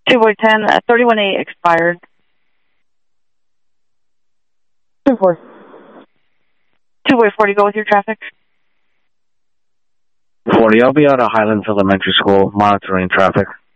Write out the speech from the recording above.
2-10, 31A expired. 2-4. 2-40, go with your traffic. 40, I'll be out of Highlands Elementary School, monitoring traffic.